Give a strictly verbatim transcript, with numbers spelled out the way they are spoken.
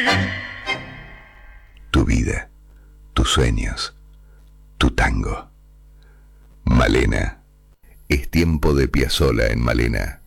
Tu vida, tus sueños, tu tango. Malena. Es tiempo de Piazzolla en Malena.